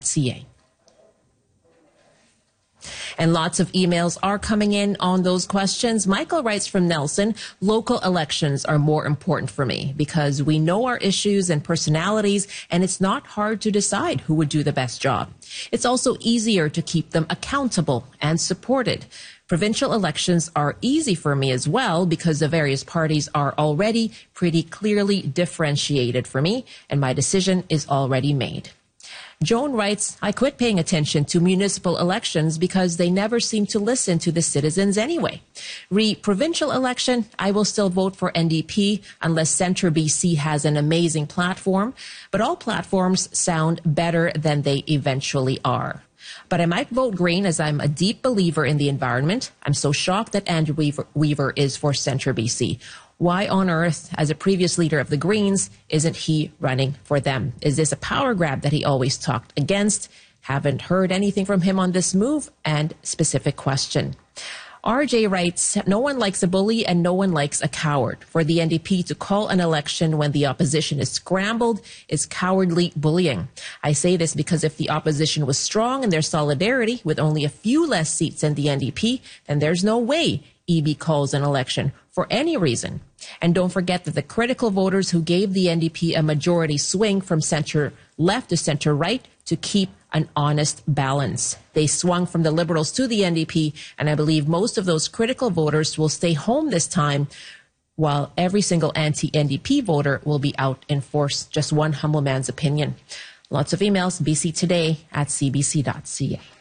CA. And lots of emails are coming in on those questions. Michael writes from Nelson, local elections are more important for me because we know our issues and personalities, and it's not hard to decide who would do the best job. It's also easier to keep them accountable and supported. Provincial elections are easy for me as well because the various parties are already pretty clearly differentiated for me, and my decision is already made. Joan writes, I quit paying attention to municipal elections because they never seem to listen to the citizens anyway. Provincial election, I will still vote for NDP unless Centre BC has an amazing platform, but all platforms sound better than they eventually are. But I might vote Green as I'm a deep believer in the environment. I'm so shocked that Andrew Weaver is for Centre BC. Why on earth, as a previous leader of the Greens, isn't he running for them? Is this a power grab that he always talked against? Haven't heard anything from him on this move. And specific question. RJ writes, no one likes a bully and no one likes a coward. For the NDP to call an election when the opposition is scrambled is cowardly bullying. I say this because if the opposition was strong in their solidarity with only a few less seats than the NDP, then there's no way EB calls an election for any reason. And don't forget that the critical voters who gave the NDP a majority swing from center left to center right to keep an honest balance. They swung from the Liberals to the NDP, and I believe most of those critical voters will stay home this time, while every single anti-NDP voter will be out in force. Just one humble man's opinion. Lots of emails, bctoday@cbc.ca.